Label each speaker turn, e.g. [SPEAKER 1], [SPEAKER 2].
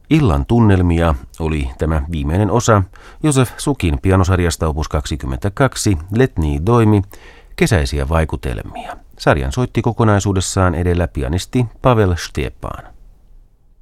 [SPEAKER 1] Illan tunnelmia oli tämä viimeinen osa Josef Sukin pianosarjasta opus 22 Letni Doimi, kesäisiä vaikutelmia. Sarjan soitti kokonaisuudessaan edellä pianisti Pavel Stepan.